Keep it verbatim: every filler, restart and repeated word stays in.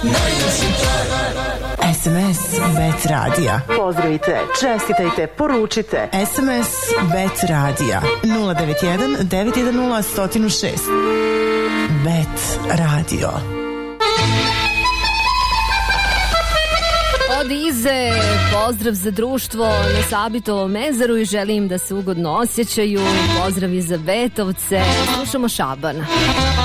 S M S Bet Radija. Pozdravite, čestitajte, poručite. S M S Bet Radija nula devet jedan devet jedan nula jedan zero šest. Bet Radio. Od Ize, pozdrav za društvo na Sabitovom mezaru i želim da se ugodno osjećaju. Pozdrav i za Betovce. Slušamo Šabana.